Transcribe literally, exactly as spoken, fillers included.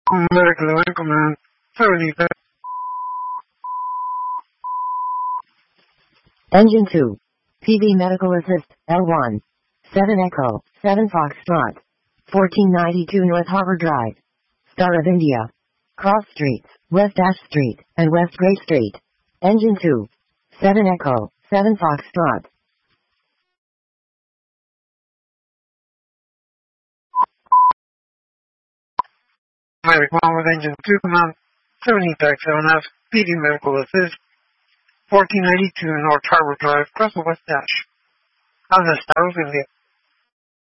Medical line command. seventy-five. Engine two. P V Medical Assist, L one. seven Echo, seven Foxtrot. fourteen ninety-two North Harbor Drive. Star of India. Cross Streets, West Ash Street, and West Gray Street. Engine two. seven Echo, seven Foxtrot. Medical line with engine two command. seventy-five seven F. P V Medical Assist. fourteen ninety-two North Harbor Drive, across the West Dash. On the Star of India.